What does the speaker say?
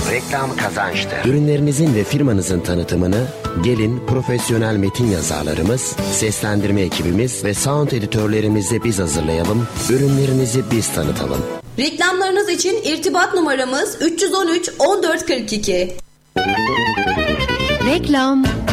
reklam kazançtır. Ürünlerinizin ve firmanızın tanıtımını gelin profesyonel metin yazarlarımız, seslendirme ekibimiz ve sound editörlerimizle biz hazırlayalım. Ürünlerinizi biz tanıtalım. Reklamlarınız için irtibat numaramız 313 1442. Reklam